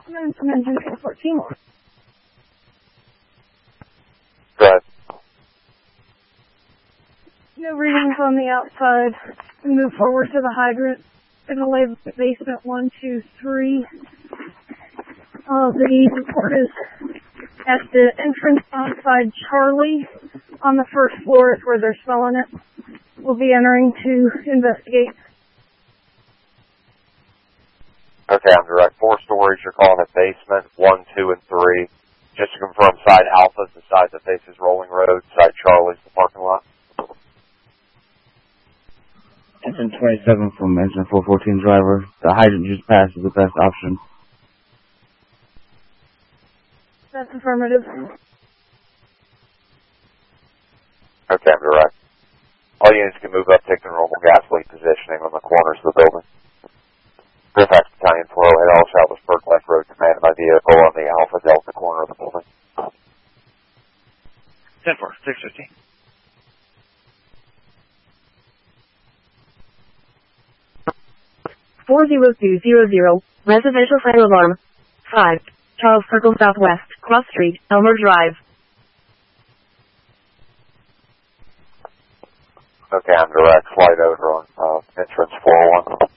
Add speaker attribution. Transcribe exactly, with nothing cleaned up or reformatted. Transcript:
Speaker 1: And from engine fourteen more.
Speaker 2: Good.
Speaker 1: No readings on the outside. We move forward to the hydrant. Gonna lay basement one, two, three. Uh, the report is at the entrance on side Charlie. On the first floor is where they're smelling it. We'll be entering to investigate.
Speaker 2: Okay, I'm direct. Four stories, you're calling it basement one, two, and three. Just to confirm, side Alpha is the side that faces Rolling Road, side Charlie's the parking lot.
Speaker 3: Engine twenty-seven from engine four fourteen driver. The hydrant just passed is the best option.
Speaker 1: That's affirmative.
Speaker 2: Okay, I'm direct. All units can move up, take the normal gas leak positioning on the corners of the building. Fairfax Battalion four oh head all Southwest Burke Left Road, commanded by vehicle on the Alpha Delta corner of the building.
Speaker 4: ten four, six fifty.
Speaker 5: four zero two zero zero, residential fire alarm. five, Charles Circle Southwest, Cross Street, Elmer Drive.
Speaker 2: Okay, I'm direct. Flight over on uh, entrance four oh one.